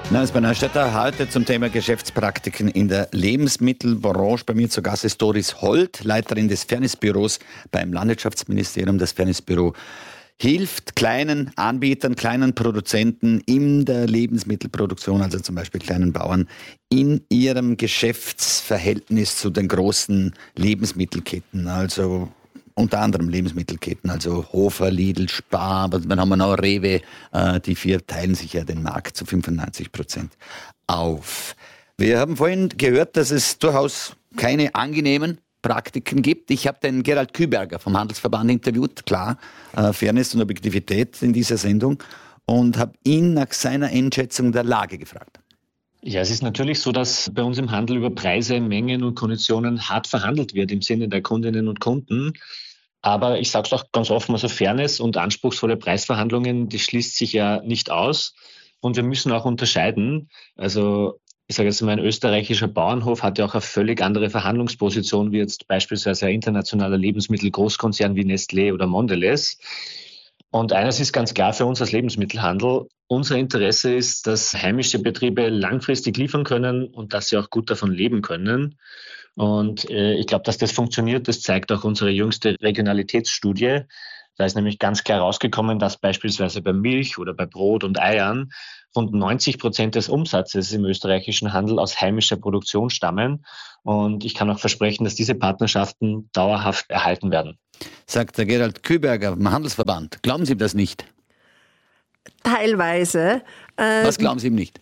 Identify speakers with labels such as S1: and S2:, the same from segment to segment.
S1: Bei Neustädter heute zum Thema Geschäftspraktiken in der Lebensmittelbranche. Bei mir zu Gast ist Doris Holt, Leiterin des Fairnessbüros beim Landwirtschaftsministerium. Das Fairnessbüro hilft kleinen Anbietern, kleinen Produzenten in der Lebensmittelproduktion, also zum Beispiel kleinen Bauern, in ihrem Geschäftsverhältnis zu den großen Lebensmittelketten, also unter anderem Lebensmittelketten, also Hofer, Lidl, Spar, aber dann haben wir noch Rewe, die vier teilen sich ja den Markt zu 95% auf. Wir haben vorhin gehört, dass es durchaus keine angenehmen Praktiken gibt. Ich habe den Gerald Küberger vom Handelsverband interviewt, klar, Fairness und Objektivität in dieser Sendung, und habe ihn nach seiner Einschätzung der Lage gefragt.
S2: Ja, es ist natürlich so, dass bei uns im Handel über Preise, Mengen und Konditionen hart verhandelt wird im Sinne der Kundinnen und Kunden. Aber ich sage es auch ganz offen, also Fairness und anspruchsvolle Preisverhandlungen, die schließt sich ja nicht aus. Und wir müssen auch unterscheiden. Also ich sage jetzt mal, ein österreichischer Bauernhof hat ja auch eine völlig andere Verhandlungsposition wie jetzt beispielsweise ein internationaler Lebensmittelgroßkonzern wie Nestlé oder Mondelez. Und eines ist ganz klar für uns als Lebensmittelhandel: Unser Interesse ist, dass heimische Betriebe langfristig liefern können und dass sie auch gut davon leben können. Und ich glaube, dass das funktioniert, das zeigt auch unsere jüngste Regionalitätsstudie. Da ist nämlich ganz klar rausgekommen, dass beispielsweise bei Milch oder bei Brot und Eiern rund 90% des Umsatzes im österreichischen Handel aus heimischer Produktion stammen. Und ich kann auch versprechen, dass diese Partnerschaften dauerhaft erhalten werden.
S1: Sagt der Gerald Küberger vom Handelsverband. Glauben Sie ihm das nicht?
S3: Teilweise.
S1: Was glauben Sie ihm nicht?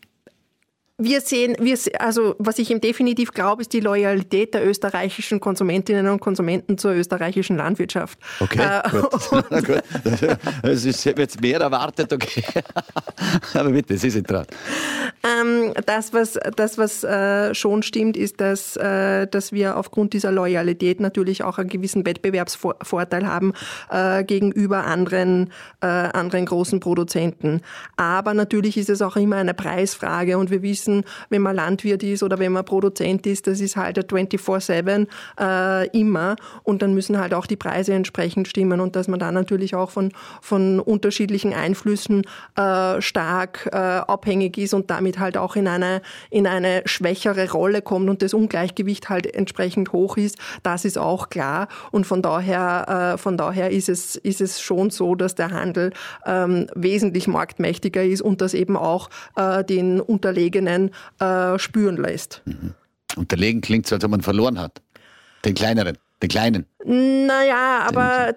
S3: Also was ich ihm definitiv glaube, ist die Loyalität der österreichischen Konsumentinnen und Konsumenten zur österreichischen Landwirtschaft.
S1: Okay, gut. Gut. Ich habe jetzt mehr erwartet, okay. Aber bitte, Sie sind dran.
S3: Das, was schon stimmt, ist, dass wir aufgrund dieser Loyalität natürlich auch einen gewissen Wettbewerbsvorteil haben gegenüber anderen großen Produzenten. Aber natürlich ist es auch immer eine Preisfrage, und wir wissen, wenn man Landwirt ist oder wenn man Produzent ist, das ist halt 24/7 immer, und dann müssen halt auch die Preise entsprechend stimmen, und dass man da natürlich auch von unterschiedlichen Einflüssen stark abhängig ist und damit halt auch in eine schwächere Rolle kommt und das Ungleichgewicht halt entsprechend hoch ist, das ist auch klar, und von daher ist es schon so, dass der Handel wesentlich marktmächtiger ist und das eben auch den Unterlegenen spüren lässt.
S1: Mhm. Unterlegen klingt so, als ob man verloren hat. Den Kleinen.
S3: Naja, aber...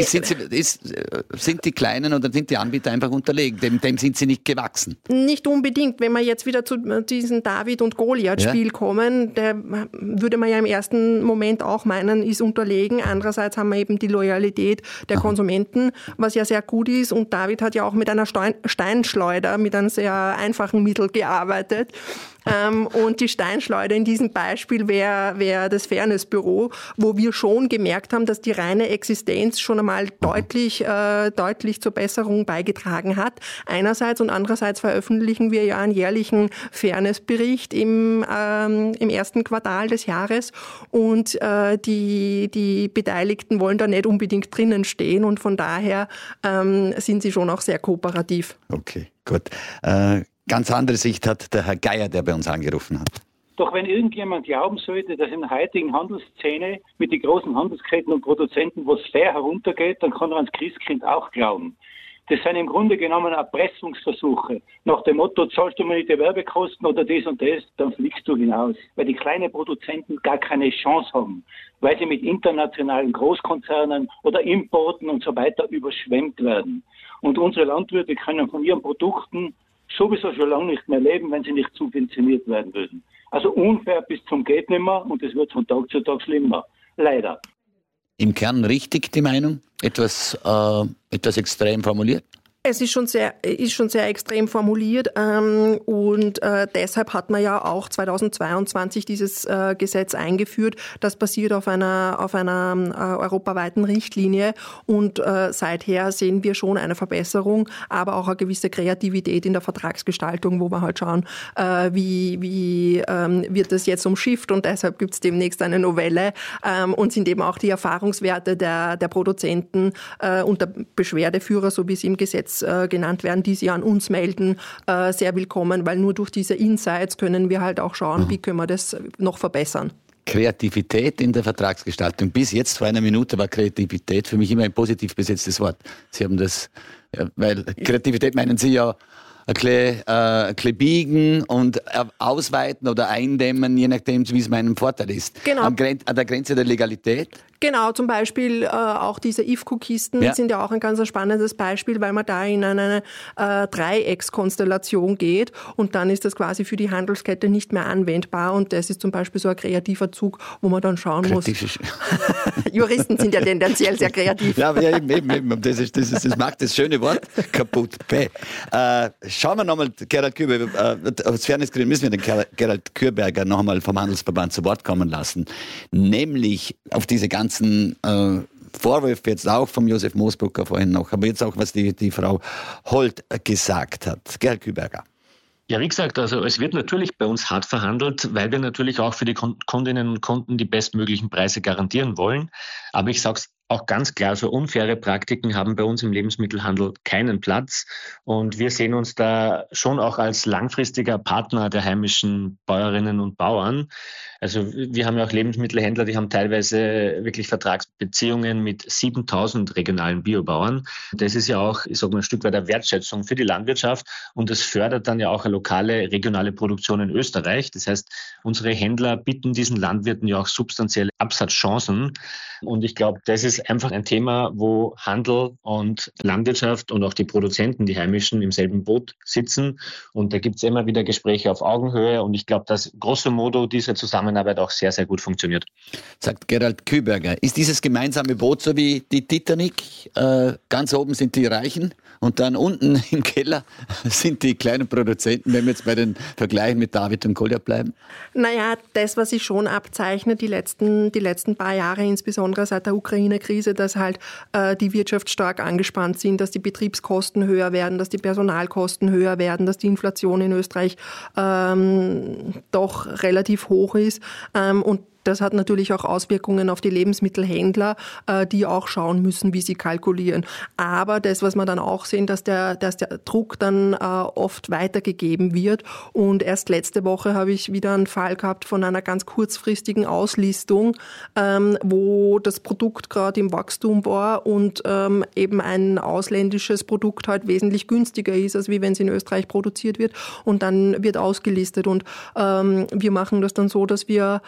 S1: Sind die Kleinen oder sind die Anbieter einfach unterlegen? Dem sind sie nicht gewachsen?
S3: Nicht unbedingt. Wenn wir jetzt wieder zu diesem David- und Goliath-Spiel kommen, der würde man ja im ersten Moment auch meinen, ist unterlegen. Andererseits haben wir eben die Loyalität der Konsumenten, was ja sehr gut ist. Und David hat ja auch mit einer Steinschleuder, mit einem sehr einfachen Mittel gearbeitet. Und die Steinschleuder in diesem Beispiel wäre das Fairnessbüro, wo wir schon gemerkt haben, dass die reine Existenz schon einmal deutlich zur Besserung beigetragen hat. Einerseits, und andererseits veröffentlichen wir ja einen jährlichen Fairnessbericht im ersten Quartal des Jahres, und die Beteiligten wollen da nicht unbedingt drinnen stehen, und von daher sind sie schon auch sehr kooperativ.
S1: Okay, gut. Ganz andere Sicht hat der Herr Geier, der bei uns angerufen hat.
S4: Doch wenn irgendjemand glauben sollte, dass in der heutigen Handelsszene mit den großen Handelsketten und Produzenten was fair heruntergeht, dann kann er ans Christkind auch glauben. Das sind im Grunde genommen Erpressungsversuche. Nach dem Motto, zahlst du mir nicht die Werbekosten oder das und das, dann fliegst du hinaus. Weil die kleinen Produzenten gar keine Chance haben, weil sie mit internationalen Großkonzernen oder Importen und so weiter überschwemmt werden. Und unsere Landwirte können von ihren Produkten sowieso schon lange nicht mehr leben, wenn sie nicht subventioniert werden würden. Also unfair bis zum Gehtnimmer, und es wird von Tag zu Tag schlimmer. Leider.
S1: Im Kern richtig die Meinung? Etwas extrem formuliert?
S3: Es ist schon sehr extrem formuliert, und deshalb hat man ja auch 2022 dieses Gesetz eingeführt. Das basiert auf einer europaweiten Richtlinie, und seither sehen wir schon eine Verbesserung, aber auch eine gewisse Kreativität in der Vertragsgestaltung, wo wir halt schauen, wie wird das jetzt umschifft, und deshalb gibt es demnächst eine Novelle, und sind eben auch die Erfahrungswerte der Produzenten und der Beschwerdeführer, so wie es im Gesetz Insights genannt werden, die sie an uns melden, sehr willkommen, weil nur durch diese Insights können wir halt auch schauen, wie können wir das noch verbessern.
S1: Kreativität in der Vertragsgestaltung. Bis jetzt vor einer Minute war Kreativität für mich immer ein positiv besetztes Wort. Sie haben das, weil Kreativität meinen Sie ja ein bisschen biegen und ausweiten oder eindämmen, je nachdem, wie es meinem Vorteil ist.
S3: Genau.
S1: An der Grenze der Legalität.
S3: Genau, zum Beispiel auch diese IFCO-Kisten sind ja auch ein ganz spannendes Beispiel, weil man da in eine Dreieckskonstellation geht und dann ist das quasi für die Handelskette nicht mehr anwendbar und das ist zum Beispiel so ein kreativer Zug, wo man dann schauen muss. Juristen sind ja tendenziell sehr kreativ.
S1: Ja, aber eben. Das macht das schöne Wort kaputt. Schauen wir nochmal, Gerald Kürberger, aus Fairnessgründen müssen wir den Gerald Kürberger noch einmal vom Handelsverband zu Wort kommen lassen, nämlich auf diese ganzen Vorwürfe jetzt auch vom Josef Moosbrucker vorhin noch, aber jetzt auch, was die Frau Holt gesagt hat. Gerald Kürberger.
S2: Ja, wie gesagt, also es wird natürlich bei uns hart verhandelt, weil wir natürlich auch für die Kundinnen und Kunden die bestmöglichen Preise garantieren wollen. Aber ich sage es auch ganz klar, so unfaire Praktiken haben bei uns im Lebensmittelhandel keinen Platz. Und wir sehen uns da schon auch als langfristiger Partner der heimischen Bäuerinnen und Bauern. Also wir haben ja auch Lebensmittelhändler, die haben teilweise wirklich Vertragsbeziehungen mit 7.000 regionalen Biobauern. Das ist ja auch, ich sage mal, ein Stück weit der Wertschätzung für die Landwirtschaft und das fördert dann ja auch eine lokale, regionale Produktion in Österreich. Das heißt, unsere Händler bieten diesen Landwirten ja auch substanzielle Absatzchancen. Und ich glaube, das ist einfach ein Thema, wo Handel und Landwirtschaft und auch die Produzenten, die heimischen, im selben Boot sitzen. Und da gibt es immer wieder Gespräche auf Augenhöhe. Und ich glaube, dass grosso modo diese Zusammenarbeit auch sehr, sehr gut funktioniert.
S1: Sagt Gerald Kürberger. Ist dieses gemeinsame Boot so wie die Titanic? Ganz oben sind die Reichen und dann unten im Keller sind die kleinen Produzenten, wenn wir jetzt bei den Vergleichen mit David und Goliath bleiben?
S3: Naja, das, was sich schon abzeichnet, die letzten paar Jahre, insbesondere seit der Ukraine-Krise, dass halt die Wirtschaft stark angespannt sind, dass die Betriebskosten höher werden, dass die Personalkosten höher werden, dass die Inflation in Österreich doch relativ hoch ist und das hat natürlich auch Auswirkungen auf die Lebensmittelhändler, die auch schauen müssen, wie sie kalkulieren. Aber das, was wir dann auch sehen, dass der Druck dann oft weitergegeben wird. Und erst letzte Woche habe ich wieder einen Fall gehabt von einer ganz kurzfristigen Auslistung, wo das Produkt gerade im Wachstum war und eben ein ausländisches Produkt halt wesentlich günstiger ist, als wie wenn es in Österreich produziert wird. Und dann wird ausgelistet. Und wir machen das dann so, dass wir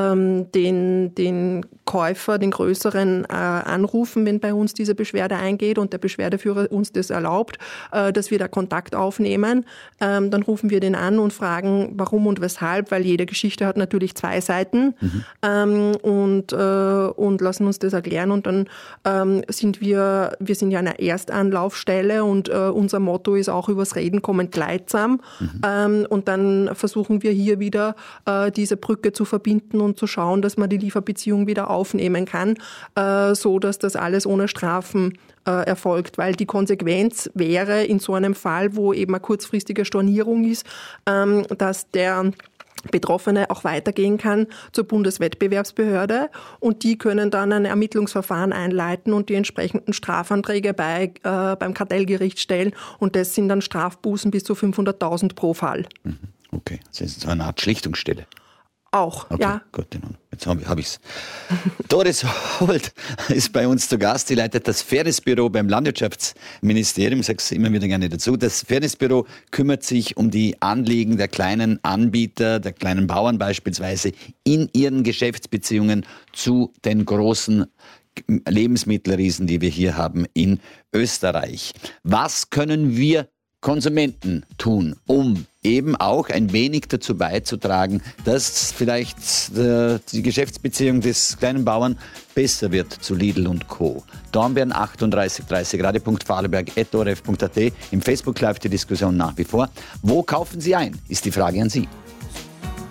S3: den Käufer, den größeren, anrufen, wenn bei uns diese Beschwerde eingeht und der Beschwerdeführer uns das erlaubt, dass wir da Kontakt aufnehmen. Dann rufen wir den an und fragen, warum und weshalb, weil jede Geschichte hat natürlich zwei Seiten und lassen uns das erklären und dann sind wir sind ja eine Erstanlaufstelle und unser Motto ist auch übers Reden kommen kleidsam und dann versuchen wir hier wieder diese Brücke zu verbinden und zu schauen, dass man die Lieferbeziehung wieder aufnehmen kann, so dass das alles ohne Strafen erfolgt. Weil die Konsequenz wäre in so einem Fall, wo eben eine kurzfristige Stornierung ist, dass der Betroffene auch weitergehen kann zur Bundeswettbewerbsbehörde und die können dann ein Ermittlungsverfahren einleiten und die entsprechenden Strafanträge beim Kartellgericht stellen und das sind dann Strafbußen bis zu 500.000 pro Fall.
S1: Okay, das ist so eine Art Schlichtungsstelle.
S3: Auch, okay,
S1: ja. Gut, jetzt habe ich es. Doris Holt ist bei uns zu Gast. Sie leitet das Fairnessbüro beim Landwirtschaftsministerium. Ich sage es immer wieder gerne dazu. Das Fairnessbüro kümmert sich um die Anliegen der kleinen Anbieter, der kleinen Bauern beispielsweise in ihren Geschäftsbeziehungen zu den großen Lebensmittelriesen, die wir hier haben in Österreich. Was können wir Konsumenten tun, um eben auch ein wenig dazu beizutragen, dass vielleicht die Geschäftsbeziehung des kleinen Bauern besser wird zu Lidl und Co. Dornbirn 3830, radio.vorarlberg@orf.at. Im Facebook läuft die Diskussion nach wie vor. Wo kaufen Sie ein, ist die Frage an Sie.